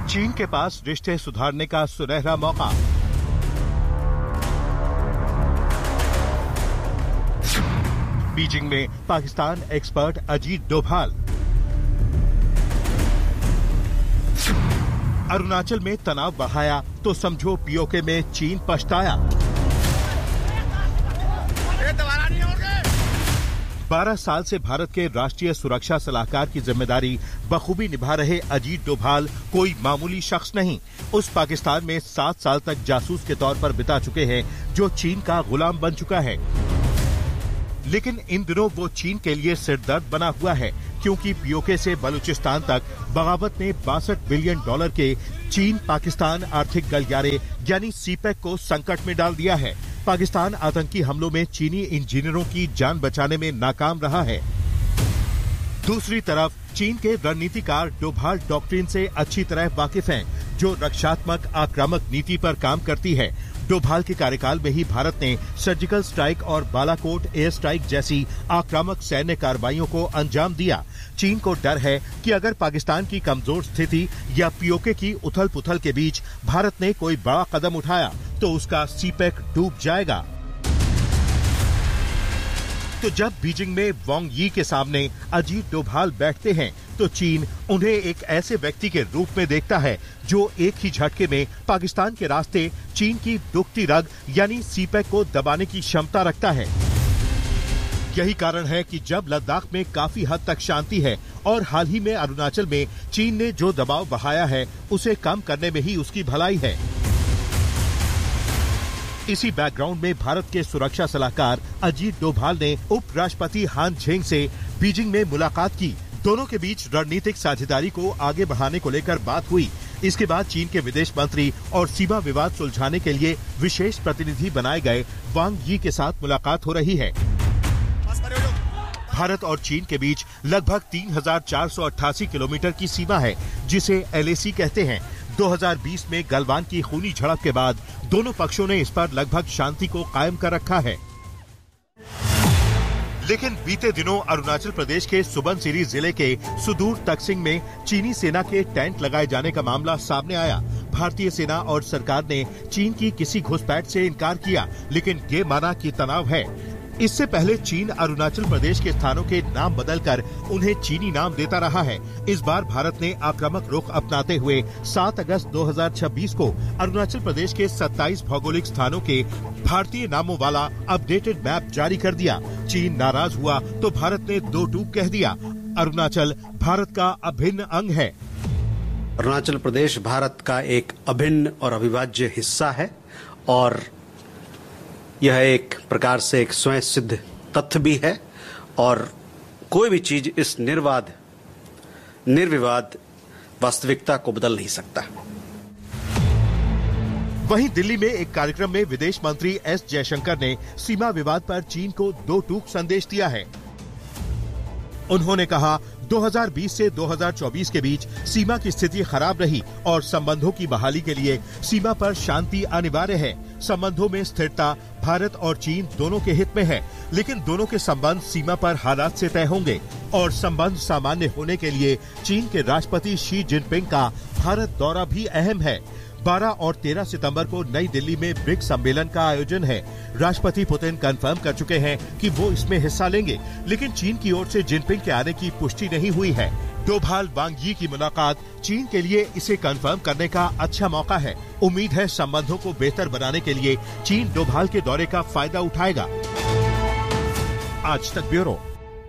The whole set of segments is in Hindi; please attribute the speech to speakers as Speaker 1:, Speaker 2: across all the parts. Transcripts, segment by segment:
Speaker 1: चीन के पास रिश्ते सुधारने का सुनहरा मौका। बीजिंग में पाकिस्तान एक्सपर्ट अजीत डोभाल। अरुणाचल में तनाव बढ़ाया तो समझो पीओके में चीन पछताया। 12 साल से भारत के राष्ट्रीय सुरक्षा सलाहकार की जिम्मेदारी बखूबी निभा रहे अजीत डोभाल कोई मामूली शख्स नहीं। उस पाकिस्तान में 7 साल तक जासूस के तौर पर बिता चुके हैं जो चीन का गुलाम बन चुका है। लेकिन इन दिनों वो चीन के लिए सिरदर्द बना हुआ है, क्योंकि पीओके से बलूचिस्तान तक बगावत ने $62 बिलियन के चीन पाकिस्तान आर्थिक गलियारे यानी सीपेक को संकट में डाल दिया है। पाकिस्तान आतंकी हमलों में चीनी इंजीनियरों की जान बचाने में नाकाम रहा है। दूसरी तरफ चीन के रणनीतिकार डोभाल डॉक्ट्रिन से अच्छी तरह वाकिफ हैं, जो रक्षात्मक आक्रामक नीति पर काम करती है। डोभाल के कार्यकाल में ही भारत ने सर्जिकल स्ट्राइक और बालाकोट एयर स्ट्राइक जैसी आक्रामक सैन्य कार्रवाइयों को अंजाम दिया। चीन को डर है कि अगर पाकिस्तान की कमजोर स्थिति या पीओके की उथल पुथल के बीच भारत ने कोई बड़ा कदम उठाया तो उसका सीपेक डूब जाएगा। तो जब बीजिंग में वांग यी के सामने अजीत डोभाल बैठते हैं तो चीन उन्हें एक ऐसे व्यक्ति के रूप में देखता है जो एक ही झटके में पाकिस्तान के रास्ते चीन की दुखती रग यानी सीपेक को दबाने की क्षमता रखता है। यही कारण है कि जब लद्दाख में काफी हद तक शांति है और हाल ही में अरुणाचल में चीन ने जो दबाव बढ़ाया है उसे कम करने में ही उसकी भलाई है। इसी बैकग्राउंड में भारत के सुरक्षा सलाहकार अजीत डोभाल ने उपराष्ट्रपति हान झेंग से बीजिंग में मुलाकात की। दोनों के बीच रणनीतिक साझेदारी को आगे बढ़ाने को लेकर बात हुई। इसके बाद चीन के विदेश मंत्री और सीमा विवाद सुलझाने के लिए विशेष प्रतिनिधि बनाए गए वांग यी के साथ मुलाकात हो रही है। भारत और चीन के बीच लगभग 3,488 किलोमीटर की सीमा है, जिसे LAC कहते हैं। 2020 में गलवान की खूनी झड़प के बाद दोनों पक्षों ने इस पर लगभग शांति को कायम कर रखा है। लेकिन बीते दिनों अरुणाचल प्रदेश के सुबनसिरी जिले के सुदूर तकसिंग में चीनी सेना के टेंट लगाए जाने का मामला सामने आया। भारतीय सेना और सरकार ने चीन की किसी घुसपैठ से इनकार किया, लेकिन ये माना कि तनाव है। इससे पहले चीन अरुणाचल प्रदेश के स्थानों के नाम बदलकर उन्हें चीनी नाम देता रहा है। इस बार भारत ने आक्रामक रुख अपनाते हुए 7 अगस्त 2026 को अरुणाचल प्रदेश के 27 भौगोलिक स्थानों के भारतीय नामों वाला अपडेटेड मैप जारी कर दिया। चीन नाराज हुआ तो भारत ने 2 टूक कह दिया। अरुणाचल भारत का अभिन्न अंग है।
Speaker 2: अरुणाचल प्रदेश भारत का एक अभिन्न और अविभाज्य हिस्सा है और यह एक प्रकार से एक स्वयं सिद्ध तथ्य भी है और कोई भी चीज इस निर्विवाद वास्तविकता को बदल नहीं सकता।
Speaker 1: वहीं दिल्ली में एक कार्यक्रम में विदेश मंत्री एस जयशंकर ने सीमा विवाद पर चीन को 2 टूक संदेश दिया है। उन्होंने कहा, 2020 से 2024 के बीच सीमा की स्थिति खराब रही और संबंधों की बहाली के लिए सीमा पर शांति अनिवार्य है। संबंधों में स्थिरता भारत और चीन दोनों के हित में है, लेकिन दोनों के संबंध सीमा पर हालात से तय होंगे और संबंध सामान्य होने के लिए चीन के राष्ट्रपति शी जिनपिंग का भारत दौरा भी अहम है। 12 और 13 सितंबर को नई दिल्ली में ब्रिक्स सम्मेलन का आयोजन है। राष्ट्रपति पुतिन कंफर्म कर चुके हैं कि वो इसमें हिस्सा लेंगे, लेकिन चीन की ओर से जिनपिंग के आने की पुष्टि नहीं हुई है। डोभाल वांग यी की मुलाकात चीन के लिए इसे कंफर्म करने का अच्छा मौका है। उम्मीद है संबंधों को बेहतर बनाने के लिए चीन डोभाल के दौरे का फायदा उठाएगा। आज तक ब्यूरो।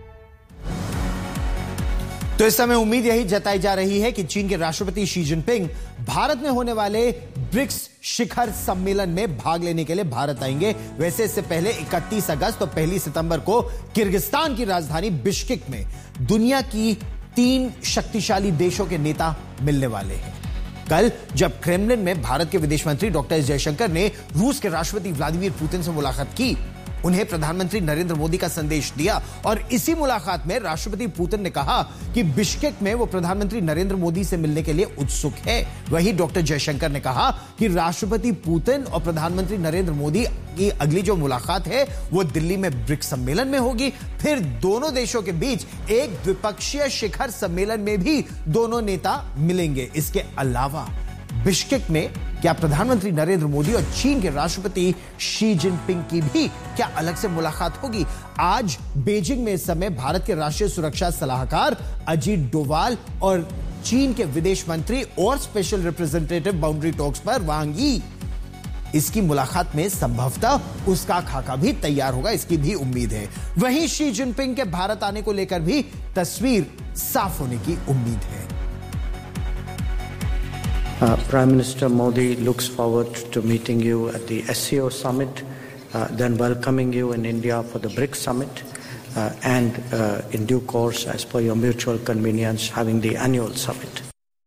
Speaker 3: तो इस समय उम्मीद यही जताई जा रही है कि चीन के राष्ट्रपति शी जिनपिंग भारत में होने वाले ब्रिक्स शिखर सम्मेलन में भाग लेने के लिए भारत आएंगे। वैसे इससे पहले 31 अगस्त और 1 सितंबर को किर्गिस्तान की राजधानी बिश्केक में दुनिया की 3 शक्तिशाली देशों के नेता मिलने वाले हैं। कल जब क्रेमलिन में भारत के विदेश मंत्री डॉक्टर एस जयशंकर ने रूस के राष्ट्रपति व्लादिमीर पुतिन से मुलाकात की उन्हें प्रधानमंत्री नरेंद्र मोदी का संदेश दिया और इसी मुलाकात में राष्ट्रपति पुतिन ने कहा कि बिश्केक में वो प्रधानमंत्री नरेंद्र मोदी से मिलने के लिए उत्सुक है। वहीं डॉक्टर जयशंकर ने कहा कि राष्ट्रपति पुतिन और प्रधानमंत्री नरेंद्र मोदी की अगली जो मुलाकात है वो दिल्ली में ब्रिक्स सम्मेलन में होगी। फिर दोनों देशों के बीच एक द्विपक्षीय शिखर सम्मेलन में भी दोनों नेता मिलेंगे। इसके अलावा बिश्केक में क्या प्रधानमंत्री नरेंद्र मोदी और चीन के राष्ट्रपति शी जिनपिंग की भी क्या अलग से मुलाकात होगी? आज बीजिंग में इस समय भारत के राष्ट्रीय सुरक्षा सलाहकार अजीत डोभाल और चीन के विदेश मंत्री और स्पेशल रिप्रेजेंटेटिव बाउंड्री टॉक्स पर वांग यी, इसकी मुलाकात में संभवतः उसका खाका भी तैयार होगा, इसकी भी उम्मीद है। वहीं शी जिनपिंग के भारत आने को लेकर भी तस्वीर साफ होने की उम्मीद है।
Speaker 4: Prime Minister Modi looks forward to meeting you at the SCO summit, then welcoming you in India for the BRICS summit, and in due course, as per your mutual convenience, having the annual summit.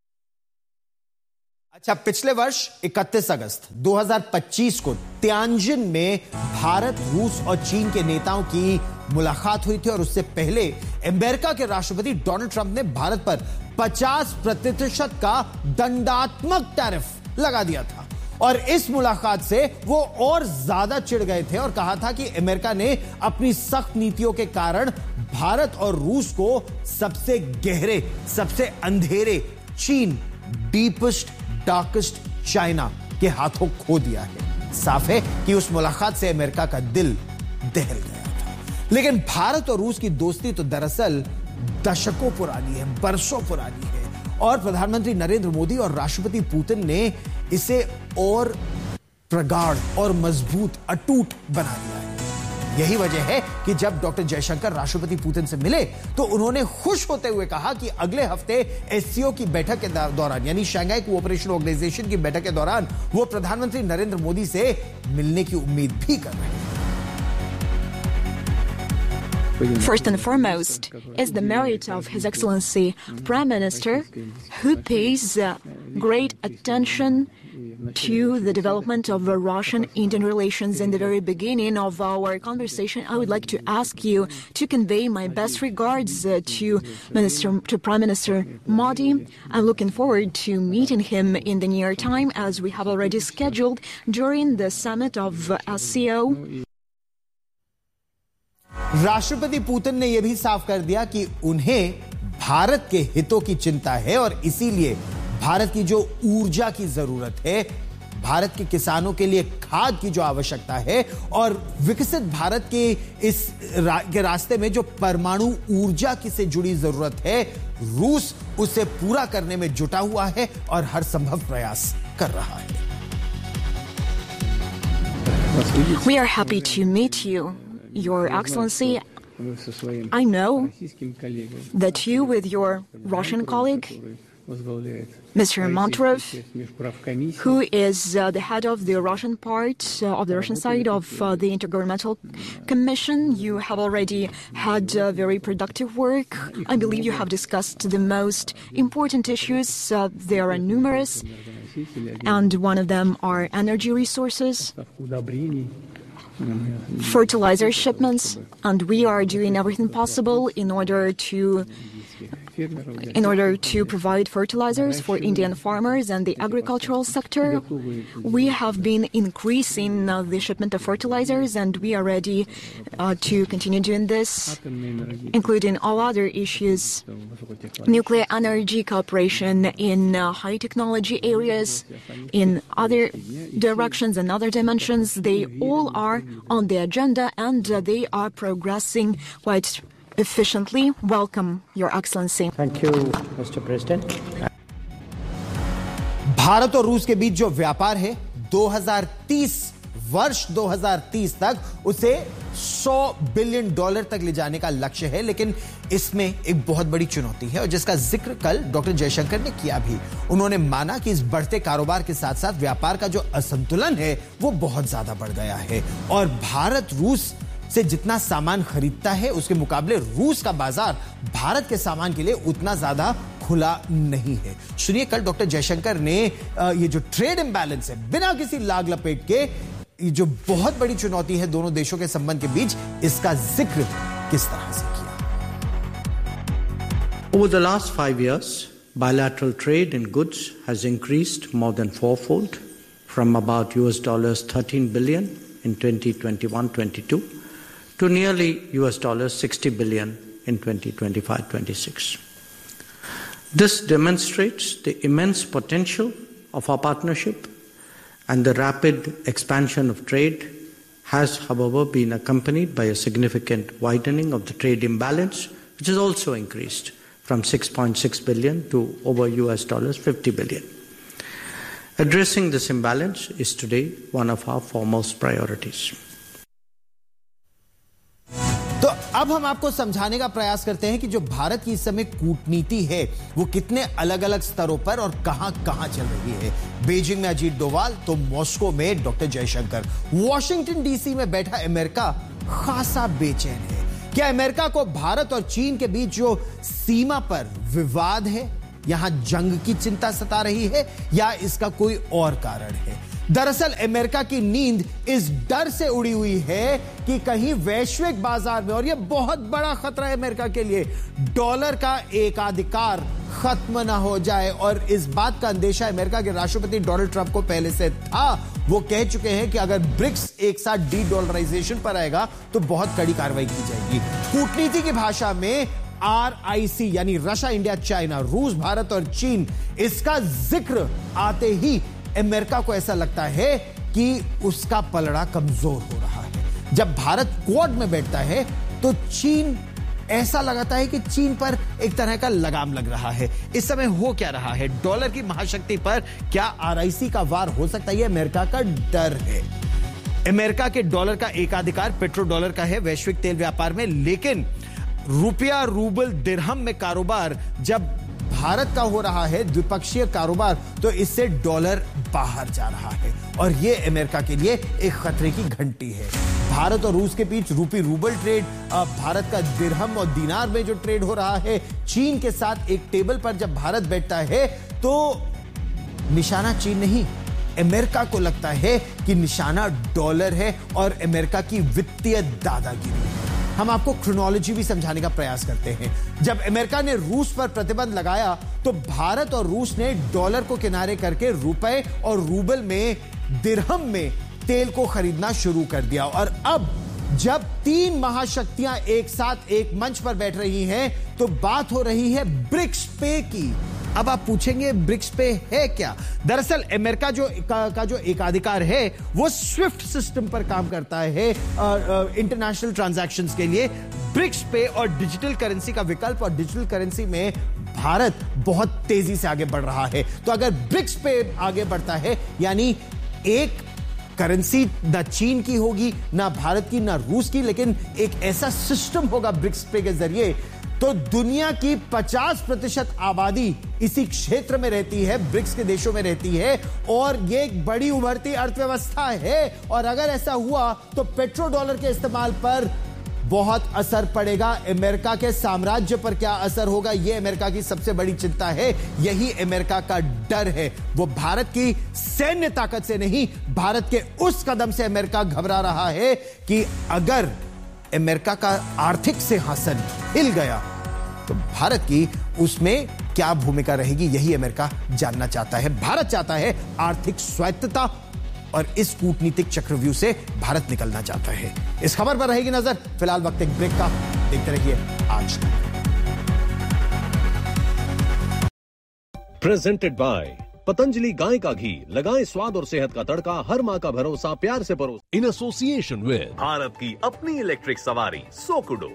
Speaker 3: अच्छा, पिछले वर्ष 31 अगस्त 2025 को तियानजिन में भारत, रूस और चीन के नेताओं की मुलाकात हुई थी और उससे पहले अमेरिका के राष्ट्रपति डोनाल्ड ट्रंप ने भारत पर 50% का दंडात्मक टैरिफ लगा दिया था और इस मुलाकात से वो और ज्यादा चिढ़ गए थे और कहा था कि अमेरिका ने अपनी सख्त नीतियों के कारण भारत और रूस को सबसे गहरे, सबसे अंधेरे चीन, डीपेस्ट डार्केस्ट चाइना के हाथों खो दिया है। साफ है कि उस मुलाकात से अमेरिका का दिल दहल गया था। लेकिन भारत और रूस की दोस्ती तो दरअसल दशकों पुरानी है, बरसों पुरानी है और प्रधानमंत्री नरेंद्र मोदी और राष्ट्रपति पुतिन ने इसे और प्रगाढ़ और मजबूत, अटूट बना दिया है। यही वजह है कि जब डॉक्टर जयशंकर राष्ट्रपति पुतिन से मिले तो उन्होंने खुश होते हुए कहा कि अगले हफ्ते एससीओ की बैठक के दौरान, यानी शंघाई कोऑपरेशन ऑर्गेनाइजेशन की बैठक के दौरान वो प्रधानमंत्री नरेंद्र मोदी से मिलने की उम्मीद भी कर रहे हैं।
Speaker 5: First and foremost is the merit of His Excellency Prime Minister, who pays great attention to the development of Russian-Indian relations. In the very beginning of our conversation, I would like to ask you to convey my best regards to Prime Minister Modi. I'm looking forward to meeting him in the near time, as we have already scheduled during the summit of SCO.
Speaker 3: राष्ट्रपति पुतिन ने यह भी साफ कर दिया कि उन्हें भारत के हितों की चिंता है और इसीलिए भारत की जो ऊर्जा की जरूरत है, भारत के किसानों के लिए खाद की जो आवश्यकता है और विकसित भारत के इस के रास्ते में जो परमाणु ऊर्जा की से जुड़ी जरूरत है, रूस उसे पूरा करने में जुटा हुआ है और हर संभव प्रयास कर रहा है।
Speaker 5: We are happy to meet you, Your Excellency. I know that you, with your Russian colleague, Mr. Montrov, who is the head of the Russian part, of the Russian side of the Intergovernmental Commission, you have already had very productive work. I believe you have discussed the most important issues. There are numerous, and one of them are energy resources, fertilizer shipments, and we are doing everything possible in order to provide fertilizers for Indian farmers and the agricultural sector. We have been increasing the shipment of fertilizers, and we are ready to continue doing this, including all other issues. Nuclear energy cooperation in high technology areas, in other directions and other dimensions, they all are on the agenda, and they are progressing quite efficiently. Welcome, Your Excellency.
Speaker 4: Thank you, Mr. President.
Speaker 3: Bharat और रूस के बीच जो व्यापार है 2030 तक उसे $100 बिलियन तक ले जाने का लक्ष्य है, लेकिन इसमें एक बहुत बड़ी चुनौती है और जिसका जिक्र कल डॉक्टर जयशंकर ने किया भी। उन्होंने माना कि इस बढ़ते कारोबार के साथ साथ व्यापार का जो असंतुलन है वो बहुत ज्यादा बढ़ गया है और भारत रूस से जितना सामान खरीदता है उसके मुकाबले रूस का बाजार भारत के सामान के लिए उतना ज्यादा खुला नहीं है। सुनिए, कल डॉक्टर जयशंकर ने ये जो ट्रेड इंबैलेंस है बिना किसी लाग लपेट के जो बहुत बड़ी चुनौती है दोनों देशों के संबंध के बीच, इसका जिक्र किस तरह से किया?
Speaker 4: Over the last 5 years, bilateral trade in goods has increased more than fourfold, from about $13 billion in 2021-22 to nearly $60 billion in 2025-26. This demonstrates the immense potential of our partnership, and the rapid expansion of trade has, however, been accompanied by a significant widening of the trade imbalance, which has also increased from $6.6 billion to over $50 billion. Addressing this imbalance is today one of our foremost priorities.
Speaker 3: तो अब हम आपको समझाने का प्रयास करते हैं कि जो भारत की इस समय कूटनीति है वो कितने अलग अलग स्तरों पर और कहां कहां चल रही है। बीजिंग में अजीत डोभाल तो मॉस्को में डॉक्टर जयशंकर। वॉशिंगटन डीसी में बैठा अमेरिका खासा बेचैन है। क्या अमेरिका को भारत और चीन के बीच जो सीमा पर विवाद है, यहां जंग की चिंता सता रही है, या इसका कोई और कारण है? दरअसल अमेरिका की नींद इस डर से उड़ी हुई है कि कहीं वैश्विक बाजार में, और यह बहुत बड़ा खतरा है अमेरिका के लिए, डॉलर का एकाधिकार खत्म ना हो जाए। और इस बात का अंदेशा अमेरिका के राष्ट्रपति डोनाल्ड ट्रंप को पहले से था। वो कह चुके हैं कि अगर ब्रिक्स एक साथ डी-डॉलराइजेशन पर आएगा तो बहुत कड़ी कार्रवाई की जाएगी। कूटनीति की भाषा में RIC यानी रशिया, इंडिया, चाइना, रूस, भारत और चीन, इसका जिक्र आते ही अमेरिका को ऐसा लगता है कि उसका पलड़ा कमजोर हो रहा है। जब भारत क्वाड में बैठता है तो चीन, ऐसा लगाता है कि चीन पर एक तरह का लगाम लग रहा है। इस समय हो क्या रहा है? डॉलर की महाशक्ति पर क्या RIC का वार हो सकता है? यह अमेरिका का डर है। अमेरिका के डॉलर का एकाधिकार पेट्रो डॉलर का है वैश्विक तेल व्यापार में, लेकिन रुपया, रूबल, दिरहम में कारोबार जब भारत का हो रहा है, द्विपक्षीय कारोबार, तो इससे डॉलर बाहर जा रहा है और यह अमेरिका के लिए एक खतरे की घंटी है। भारत और रूस के बीच रूपी रूबल ट्रेड, भारत का दिरहम और दीनार में जो ट्रेड हो रहा है, चीन के साथ एक टेबल पर जब भारत बैठता है तो निशाना चीन नहीं, अमेरिका को लगता है कि निशाना डॉलर है और अमेरिका की वित्तीय दादागिरी है। हम आपको क्रोनोलॉजी भी समझाने का प्रयास करते हैं। जब अमेरिका ने रूस पर प्रतिबंध लगाया तो भारत और रूस ने डॉलर को किनारे करके रुपए और रूबल में, दिरहम में तेल को खरीदना शुरू कर दिया। और अब जब तीन महाशक्तियां एक साथ एक मंच पर बैठ रही हैं तो बात हो रही है ब्रिक्स पे की। अब आप पूछेंगे ब्रिक्स पे है क्या? दरअसल अमेरिका का जो एकाधिकार है वो स्विफ्ट सिस्टम पर काम करता है इंटरनेशनल ट्रांजैक्शंस के लिए। ब्रिक्स पे और डिजिटल करेंसी का विकल्प, और डिजिटल करेंसी में भारत बहुत तेजी से आगे बढ़ रहा है। तो अगर ब्रिक्स पे आगे बढ़ता है यानी एक करेंसी ना चीन की होगी, ना भारत की, ना रूस की, लेकिन एक ऐसा सिस्टम होगा ब्रिक्स पे के जरिए, तो दुनिया की 50% आबादी इसी क्षेत्र में रहती है, ब्रिक्स के देशों में रहती है, और यह एक बड़ी उभरती अर्थव्यवस्था है। और अगर ऐसा हुआ तो पेट्रो डॉलर के इस्तेमाल पर बहुत असर पड़ेगा। अमेरिका के साम्राज्य पर क्या असर होगा, यह अमेरिका की सबसे बड़ी चिंता है। यही अमेरिका का डर है। वो भारत की सैन्य ताकत से नहीं, भारत के उस कदम से अमेरिका घबरा रहा है कि अगर अमेरिका का आर्थिक सिंहासन हिल गया तो भारत की उसमें क्या भूमिका रहेगी, यही अमेरिका जानना चाहता है। भारत चाहता है आर्थिक स्वायत्तता, और इस कूटनीतिक चक्रव्यूह से भारत निकलना चाहता है। इस खबर पर रहेगी नजर। फिलहाल वक्त एक ब्रेक का, देखते रहिए आज तक।
Speaker 6: प्रेजेंटेड बाय पतंजलि गाय का घी, लगाएं स्वाद और सेहत का तड़का, हर माँ का भरोसा, प्यार से परोस। इन एसोसिएशन विद भारत की अपनी इलेक्ट्रिक सवारी सोकुडो।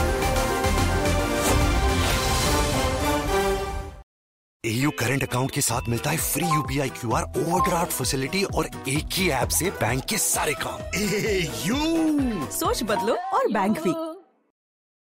Speaker 7: AU करंट अकाउंट के साथ मिलता है free UPI QR overdraft facility और एक ही ऐप से बैंक के सारे काम। AU
Speaker 8: सोच बदलो और बैंक भी।